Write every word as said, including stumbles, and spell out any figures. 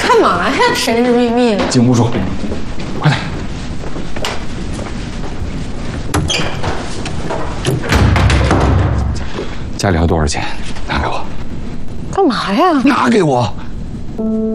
干嘛呀？神神秘秘的。 进屋说，快点。家里还有多少钱？拿给我。 干嘛呀？ 拿给我。